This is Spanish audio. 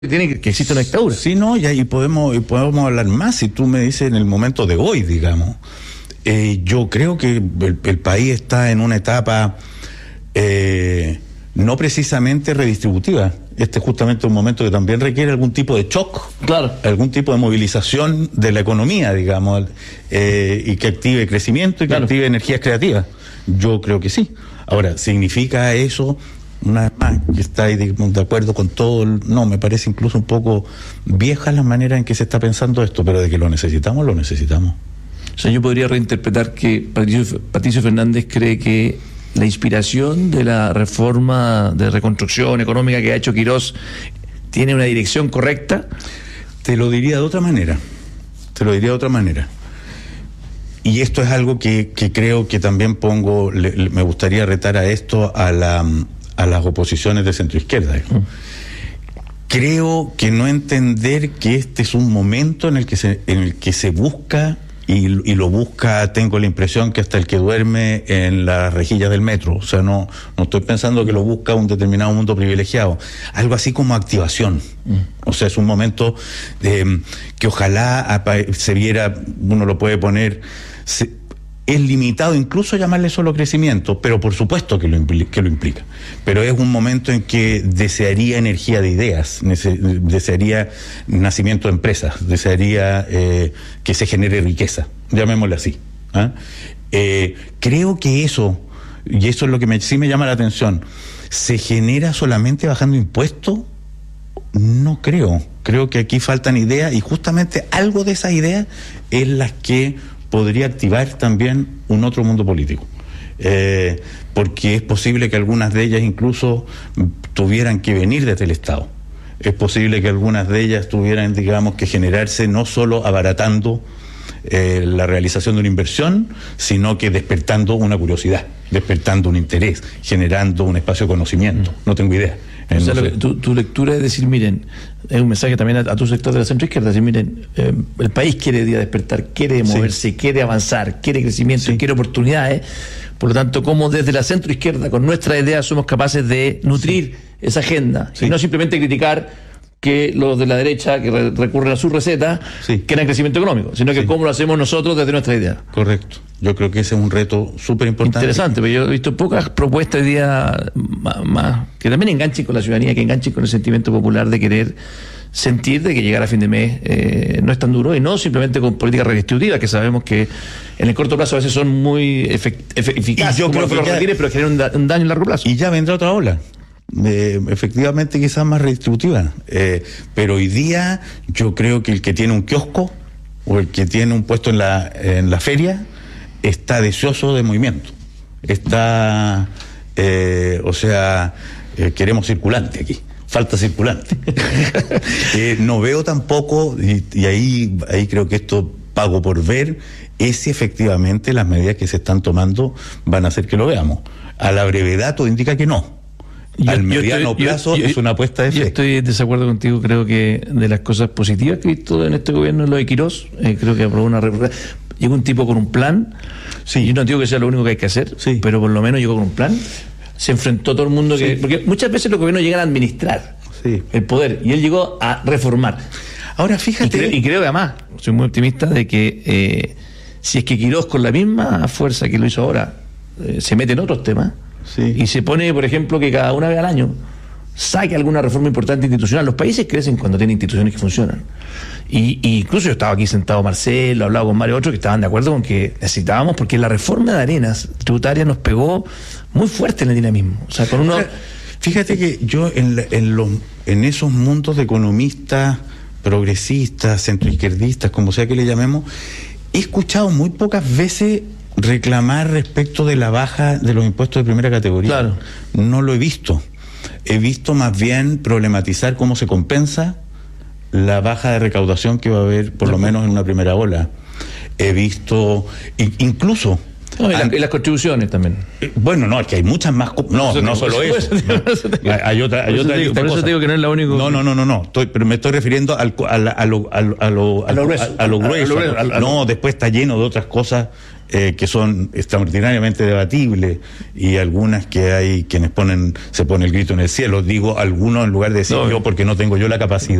tiene que existe una dictadura. Sí, no, y podemos hablar más si tú me dices en el momento de hoy, digamos. Yo creo que el país está en una etapa no precisamente redistributiva. Este es justamente un momento que también requiere algún tipo de shock, Claro. algún tipo de movilización de la economía, digamos, y que active crecimiento y que active energías creativas. Yo creo que sí. Ahora, ¿significa eso, una vez más, que estáis de acuerdo con todo? No, me parece incluso un poco vieja la manera en que se está pensando esto, pero de que lo necesitamos, lo necesitamos. O sea, yo podría reinterpretar que Patricio Fernández cree que la inspiración de la reforma de reconstrucción económica que ha hecho Quirós tiene una dirección correcta. Te lo diría de otra manera. Y esto es algo que creo que también me gustaría retar a esto a las oposiciones de centroizquierda. Creo que no entender que este es un momento en el que se busca, y lo busca, tengo la impresión que hasta el que duerme en las rejillas del metro. O sea, no estoy pensando que lo busca un determinado mundo privilegiado. Algo así como activación. O sea, es un momento que ojalá se viera, uno lo puede poner, es limitado incluso llamarle solo crecimiento, pero por supuesto que lo implica. Pero es un momento en que desearía energía de ideas, desearía nacimiento de empresas, desearía que se genere riqueza, llamémosle así. Creo que eso, y eso es lo que sí me llama la atención, ¿se genera solamente bajando impuestos? No creo. Creo que aquí faltan ideas, y justamente algo de esas ideas es las que podría activar también un otro mundo político. Porque es posible que algunas de ellas incluso tuvieran que venir desde el Estado. Es posible que algunas de ellas tuvieran, digamos, que generarse no solo abaratando la realización de una inversión, sino que despertando una curiosidad, despertando un interés, generando un espacio de conocimiento. No tengo idea. O sea, tu lectura es decir, miren, es un mensaje también a tu sector de la centroizquierda, decir, miren, el país quiere despertar, quiere moverse, quiere avanzar, quiere crecimiento, quiere oportunidades. Por lo tanto, como desde la centroizquierda, con nuestras ideas, somos capaces de nutrir esa agenda y no simplemente criticar que los de la derecha que recurren a su receta quieren crecimiento económico, sino que cómo lo hacemos nosotros desde nuestra idea. Correcto. Yo creo que ese es un reto súper importante. Interesante, pero yo he visto pocas propuestas hoy día más que también enganchen con la ciudadanía, que enganchen con el sentimiento popular de querer sentir de que llegar a fin de mes no es tan duro, y no simplemente con políticas redistributivas, que sabemos que en el corto plazo a veces son muy eficaces, yo creo que los retires, pero generan un daño en largo plazo. Y ya vendrá otra ola. Efectivamente quizás más redistributiva, pero hoy día yo creo que el que tiene un kiosco o el que tiene un puesto en la feria está deseoso de movimiento, está queremos circulante aquí, falta circulante. No veo tampoco, y ahí creo que esto pago por ver, es si efectivamente las medidas que se están tomando van a hacer que lo veamos. A la brevedad todo indica que no. Al mediano plazo es una apuesta de fe. Yo estoy en desacuerdo contigo. Creo que de las cosas positivas que he visto en este gobierno es lo de Quirós. Creo que aprobó llegó un tipo con un plan. Yo no digo que sea lo único que hay que hacer, pero por lo menos llegó con un plan. Se enfrentó a todo el mundo porque muchas veces los gobiernos llegan a administrar el poder, y él llegó a reformar. Ahora fíjate, y creo que además soy muy optimista de que si es que Quirós con la misma fuerza que lo hizo ahora se mete en otros temas y se pone, por ejemplo, que cada una vez al año saque alguna reforma importante institucional. Los países crecen cuando tienen instituciones que funcionan. Y incluso yo estaba aquí sentado, Marcelo, hablaba con varios otros que estaban de acuerdo con que necesitábamos, porque la reforma de arenas tributarias nos pegó muy fuerte en el dinamismo. O sea, con uno... Fíjate que yo en esos mundos de economistas, progresistas, centroizquierdistas, como sea que le llamemos, he escuchado muy pocas veces reclamar respecto de la baja de los impuestos de primera categoría. Claro. No lo he visto. He visto más bien problematizar cómo se compensa la baja de recaudación que va a haber, por lo menos en una primera ola. He visto, incluso Y las contribuciones también. Bueno, no, es que hay muchas más. No solo eso. Hay otra lista de cosas. Por eso te digo que no es la única. No. Pero me estoy refiriendo a lo grueso. No, después está lleno de otras cosas que son extraordinariamente debatibles, y algunas que hay quienes se pone el grito en el cielo. Digo algunos en lugar de decir yo, porque no tengo yo la capacidad